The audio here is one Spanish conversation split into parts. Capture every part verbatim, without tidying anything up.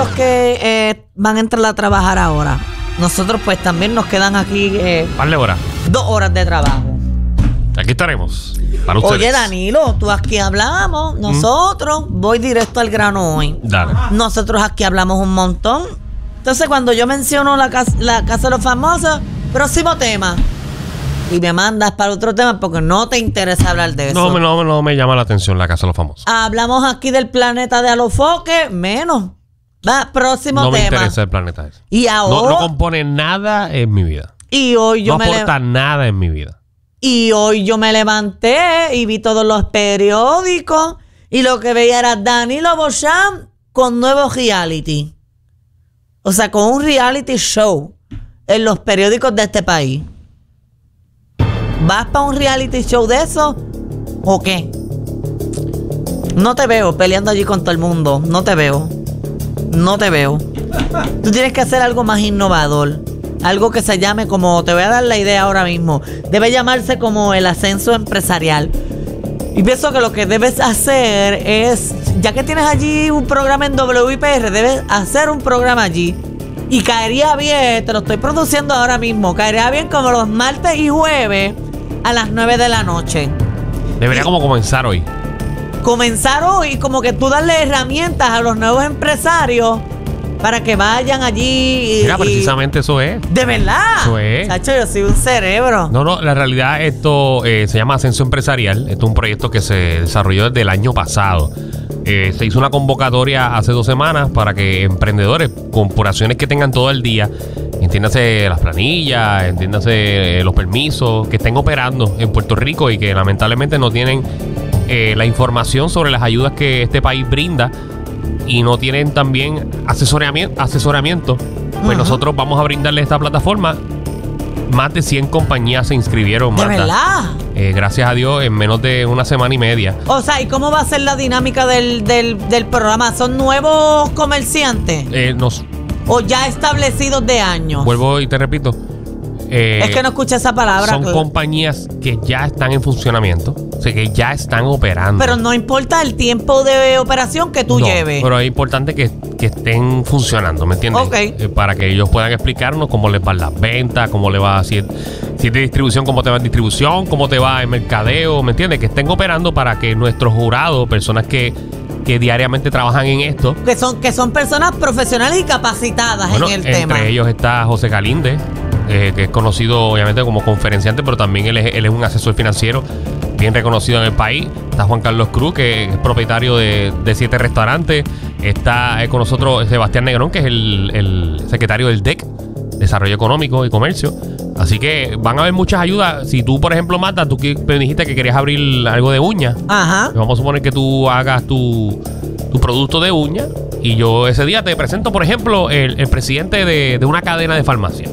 los que eh, van a entrar a trabajar ahora, nosotros pues también nos quedan aquí... Eh, ¿Par de horas? Dos horas de trabajo. Aquí estaremos para ustedes. Oye, Danilo, tú aquí hablamos. Nosotros, ¿Mm? Voy directo al grano hoy. Dale. Nosotros aquí hablamos un montón. Entonces, cuando yo menciono la casa, la casa de los famosos, próximo tema. Y me mandas para otro tema porque no te interesa hablar de eso. No, no, no me llama la atención la casa de los famosos. Hablamos aquí del planeta de Alofoque, menos. Va, próximo no tema. No me interesa el planeta ese. Y ahora... No, no compone nada en mi vida. Y hoy yo no me... No aporta le... nada en mi vida. Y hoy yo me levanté y vi todos los periódicos y lo que veía era Danilo Bocham con nuevo reality. O sea, con un reality show en los periódicos de este país. ¿Vas para un reality show de eso o qué? No te veo peleando allí con todo el mundo. No te veo. No te veo. Tú tienes que hacer algo más innovador. Algo que se llame como, te voy a dar la idea ahora mismo, debe llamarse como el ascenso empresarial. Y pienso que lo que debes hacer es, ya que tienes allí un programa en W I P R, debes hacer un programa allí. Y caería bien, te lo estoy produciendo ahora mismo, caería bien como los martes y jueves a las nueve de la noche. Debería y como comenzar hoy. Comenzar hoy, como que tú darle herramientas a los nuevos empresarios para que vayan allí. Y, Mira, precisamente y, eso es. ¿De verdad? Eso es. Chacho, yo soy un cerebro. No, no, la realidad esto eh, se llama Ascenso Empresarial. Esto es un proyecto que se desarrolló desde el año pasado. Eh, se hizo una convocatoria hace dos semanas para que emprendedores, corporaciones que tengan todo el día, entiéndase las planillas, entiéndase eh, los permisos, que estén operando en Puerto Rico y que lamentablemente no tienen eh, la información sobre las ayudas que este país brinda y no tienen también asesoramiento, asesoramiento pues uh-huh. nosotros vamos a brindarle esta plataforma. Más de cien compañías se inscribieron, Marta. ¿De verdad? Eh, gracias a Dios, en menos de una semana y media. O sea, ¿y cómo va a ser la dinámica del, del, del programa? ¿Son nuevos comerciantes? Eh, nos, ¿O ya establecidos de años? Vuelvo y te repito. Eh, es que no escuché esa palabra. Son claro. compañías que ya están en funcionamiento, o sea, que ya están operando. Pero no importa el tiempo de operación que tú no, lleves. Pero es importante que, que estén funcionando, ¿me entiendes? Ok. Eh, para que ellos puedan explicarnos cómo les van las ventas, cómo le va, si, si es de distribución, cómo te va en distribución, cómo te va en mercadeo, ¿me entiendes? Que estén operando para que nuestros jurados, personas que que diariamente trabajan en esto. Que son, que son personas profesionales y capacitadas bueno, en el entre tema. Entre ellos está José Galíndez, eh, que es conocido obviamente como conferenciante, pero también él es, él es un asesor financiero bien reconocido en el país. Está Juan Carlos Cruz, que es propietario de, de siete restaurantes. Está eh, con nosotros Sebastián Negrón, que es el, el secretario del D E C, Desarrollo Económico y Comercio. Así que van a haber muchas ayudas. Si tú, por ejemplo, Marta, tú que me dijiste que querías abrir algo de uña. Ajá. Vamos a suponer que tú hagas tu, tu producto de uña y yo ese día te presento, por ejemplo, el, el presidente de, de una cadena de farmacia.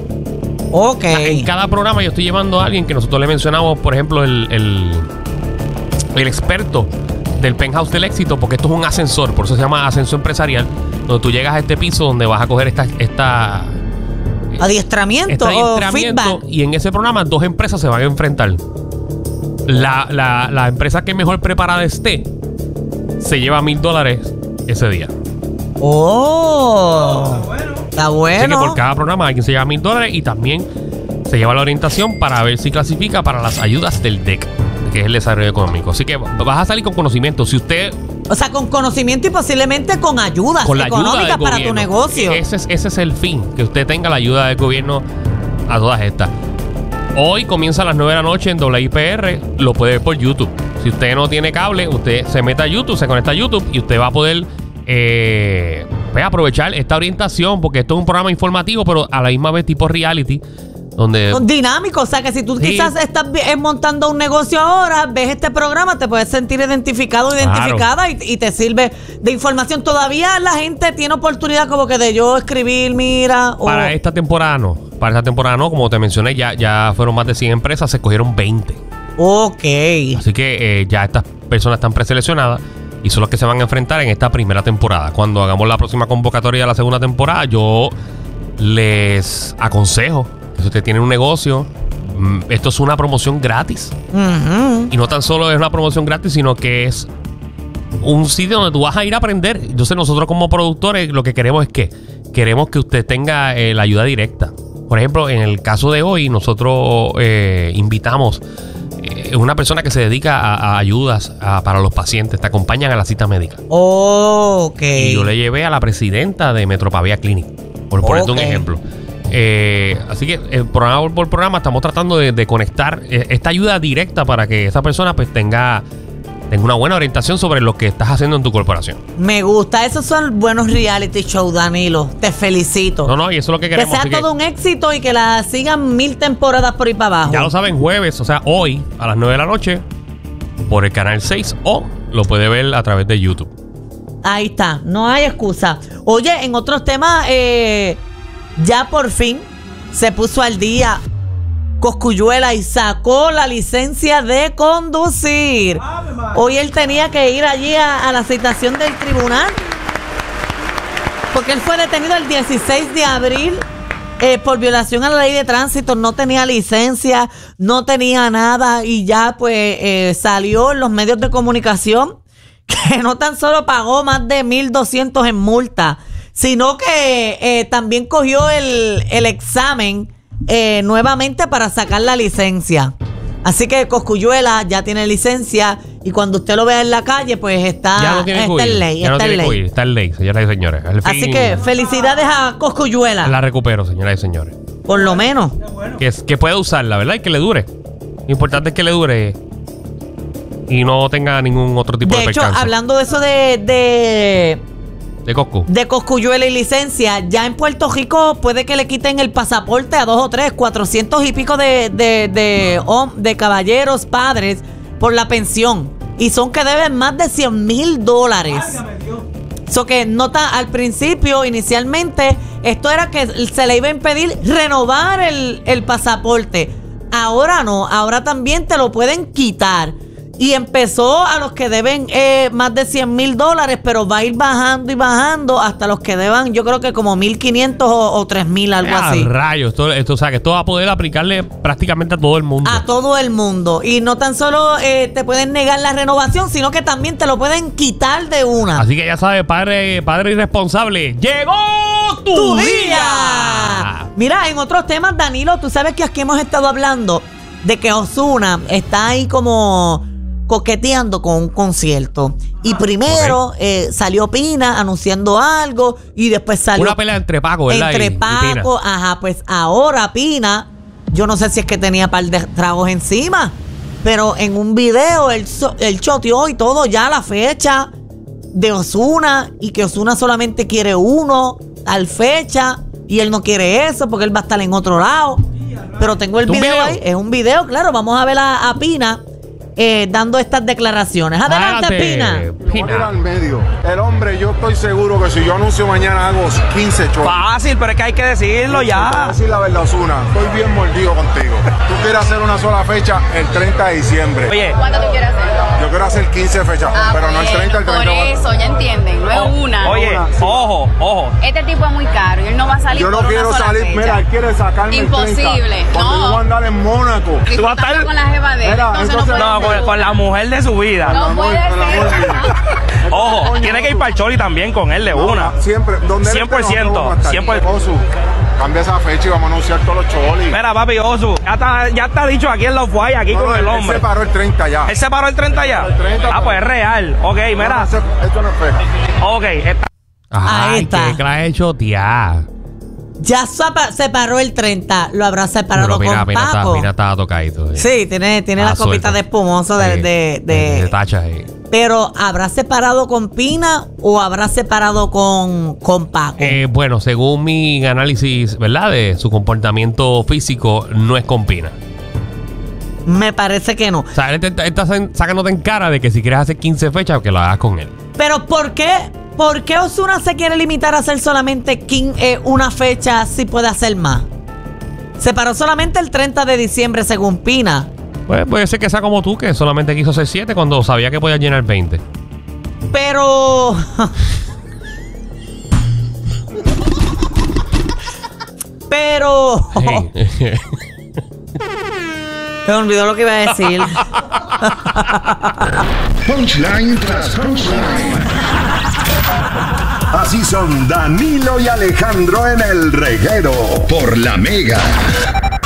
Ok. En cada programa yo estoy llevando a alguien que nosotros le mencionamos, por ejemplo, el, el, el experto del penthouse del éxito, porque esto es un ascensor, por eso se llama ascenso empresarial, donde tú llegas a este piso donde vas a coger esta... esta Adiestramiento, este adiestramiento o feedback. Y en ese programa dos empresas se van a enfrentar. La, la, la empresa que mejor preparada esté se lleva mil dólares ese día. Oh, está bueno. Está bueno. Así que por cada programa alguien se lleva mil dólares y también se lleva la orientación para ver si clasifica para las ayudas del D E C, que es el desarrollo económico. Así que vas a salir con conocimiento. Si usted... O sea, con conocimiento y posiblemente con ayudas con la económicas ayuda para gobierno. tu negocio. Ese es, ese es el fin, que usted tenga la ayuda del gobierno a todas estas. Hoy comienza a las nueve de la noche en W I P R, lo puede ver por YouTube. Si usted no tiene cable, usted se mete a YouTube, se conecta a YouTube y usted va a poder eh, pues aprovechar esta orientación, porque esto es un programa informativo, pero a la misma vez tipo reality. Donde... dinámico, o sea que si tú sí. quizás estás montando un negocio ahora, ves este programa, te puedes sentir identificado, identificada claro. y, y te sirve de información. Todavía la gente tiene oportunidad como que de yo escribir, mira. O... Para esta temporada no, para esta temporada no, como te mencioné, ya, ya fueron más de cien empresas, se escogieron veinte. Ok. Así que eh, ya estas personas están preseleccionadas y son los que se van a enfrentar en esta primera temporada. Cuando hagamos la próxima convocatoria de la segunda temporada, yo les aconsejo, si usted tiene un negocio, esto es una promoción gratis. Uh-huh. Y no tan solo es una promoción gratis, sino que es un sitio donde tú vas a ir a aprender. Entonces nosotros como productores lo que queremos es que queremos que usted tenga eh, la ayuda directa. Por ejemplo, en el caso de hoy, nosotros eh, invitamos eh, una persona que se dedica a, a ayudas a, para los pacientes, te acompañan a la cita médica. Oh, ok. Y yo le llevé a la presidenta de Metropavia Clinic, por ponerte Ok. un ejemplo. Eh, así que eh, programa por programa estamos tratando de, de conectar eh, esta ayuda directa para que esa persona pues tenga, tenga una buena orientación sobre lo que estás haciendo en tu corporación. Me gusta. Esos son buenos reality shows, Danilo. Te felicito. No, no, y eso es lo que que queremos. sea así todo que un éxito y que la sigan mil temporadas por ahí para abajo. ya lo saben, jueves, o sea, hoy a las nueve de la noche por el canal seis o lo puede ver a través de YouTube. Ahí está, no hay excusa. Oye, en otros temas, eh, ya por fin se puso al día Cosculluela y sacó la licencia de conducir. Hoy él tenía que ir allí a, a la citación del tribunal porque él fue detenido el dieciséis de abril eh, por violación a la ley de tránsito. No tenía licencia, no tenía nada y ya pues eh, salió en los medios de comunicación que no tan solo pagó más de mil doscientos en multa, sino que eh, también cogió el, el examen eh, nuevamente para sacar la licencia. Así que Cosculluela ya tiene licencia y cuando usted lo vea en la calle, pues está, Ya no tiene que está huir, en ley. ya no Está en tiene que ley. huir, está en ley, señoras y señores. Al Así fin, que felicidades a Cosculluela, la recupero, señoras y señores. por lo menos. Que, es- que pueda usarla, ¿verdad? Y que le dure. Lo importante es que le dure y no tenga ningún otro tipo de, De hecho, percance. hablando de eso de, de, De Coscu. de Cosculluela y licencia, ya en Puerto Rico puede que le quiten el pasaporte a dos o tres, cuatrocientos y pico de, de, de, hom- de caballeros padres por la pensión. Y son que deben más de cien mil dólares. So que nota al principio, inicialmente, esto era que se le iba a impedir renovar el, el pasaporte. Ahora no, ahora también te lo pueden quitar. Y empezó a los que deben eh, más de cien mil dólares, pero va a ir bajando y bajando hasta los que deban, yo creo que como mil quinientos o, o tres mil, algo Ah, así. rayos. Esto, esto, o sea, que esto va a poder aplicarle prácticamente a todo el mundo. A todo el mundo. Y no tan solo eh, te pueden negar la renovación, sino que también te lo pueden quitar de una. Así que ya sabes, padre, padre irresponsable, ¡llegó tu, ¡Tu día! día! Mira, en otros temas, Danilo, tú sabes que aquí hemos estado hablando de que Ozuna está ahí como coqueteando con un concierto. Y primero Ok. eh, salió Pina anunciando algo y después salió Una pelea entre Paco, ¿verdad? entre Y- y Pina. Paco. Ajá, pues ahora Pina, yo no sé si es que tenía par de tragos encima, pero en un video él, so- él choteó y todo ya la fecha de Ozuna y que Ozuna solamente quiere uno al fecha y él no quiere eso porque él va a estar en otro lado. Pero tengo el ¿Un video, video? ahí, es un video, claro, vamos a ver a, a Pina eh, dando estas declaraciones. Adelante, Pina. Voy a ir al medio. El hombre, yo estoy seguro que si yo anuncio mañana hago quince shows. Fácil, pero es que hay que decirlo Voy a ya. decir la verdad, Ozuna. Estoy bien mordido contigo. Tú quieres hacer una sola fecha el treinta de diciembre. Oye, ¿Cuánto tú quieres hacerlo? Yo quiero hacer quince fechas, Ah, pero no el bueno, treinta, el por treinta. eso, ya entienden, no es o- una. oye, Una, sí. ojo, ojo. Este tipo es muy caro y él no va a salir Yo no por quiero una sola salir, fecha. mira, él quiere sacarme el treinta. Imposible, Cuando no. yo voy a andar en Mónaco. Tú vas a estar- Disfrutando con la jeva de él, Mira, entonces, entonces- no No, puede con, ser con la una. mujer de su vida. No El amor- puede el amor ser. mío. Ojo, Coño, tiene que ir tú. para el Choli también con él de una. Siempre, donde él cien por esté, ciento, nosotros vamos a estar. cien por ciento. Ozu, cambia esa fecha y vamos a anunciar todos los cholis. Mira, papi, Osu, ya está, ya está dicho aquí en los guay, aquí No, con no, el él hombre. se paró el treinta ya. ¿Él se paró el treinta ya? El treinta, Ah, pues es real. Ok, No, mira. no, se- esto no es fecha. Ok, está. Ay, Ahí está. qué clase de chotear. Ya sepa- separó el treinta, lo habrá separado Pero mira, con mira, está, Paco. mira, está tocadito. eh. Sí, tiene, tiene Ah, las copitas suelto. de espumoso de, Sí, de, de- de tacha, eh. Pero ¿habrá separado con Pina o habrá separado con, con Paco? Eh, bueno, según mi análisis, ¿verdad? De su comportamiento físico, no es con Pina. Me parece que no. O sea, él te- te- está sacándote en cara de que si quieres hacer quince fechas, que lo hagas con él. Pero ¿por qué? ¿Por qué Ozuna se quiere limitar a hacer solamente quin- eh, una fecha si puede hacer más? Se paró solamente el treinta de diciembre según Pina. Pues puede ser que sea como tú, que solamente quiso hacer siete cuando sabía que podía llenar veinte. Pero... Pero... Sí. Me olvidó lo que iba a decir. Punchline tras punchline. Así son Danilo y Alejandro en el reguero por La Mega.